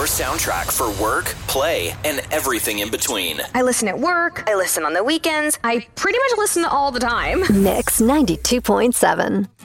your soundtrack for work, play, and everything in between. I listen at work. I listen on the weekends. I pretty much listen all the time. Mix 92.7.